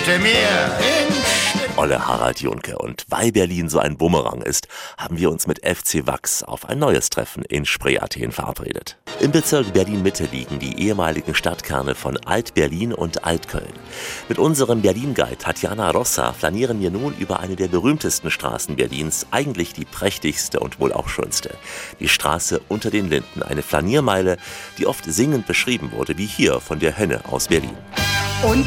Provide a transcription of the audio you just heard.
Mitte Meer. Olle Harald Junke. Und weil Berlin so ein Bumerang ist, haben wir uns mit FC Wachs auf ein neues Treffen in Spree-Athen verabredet. Im Bezirk Berlin-Mitte liegen die ehemaligen Stadtkerne von Alt-Berlin und Alt-Köln. Mit unserem Berlin-Guide Tatjana Rossa flanieren wir nun über eine der berühmtesten Straßen Berlins, eigentlich die prächtigste und wohl auch schönste. Die Straße unter den Linden, eine Flaniermeile, die oft singend beschrieben wurde, wie hier von der Henne aus Berlin.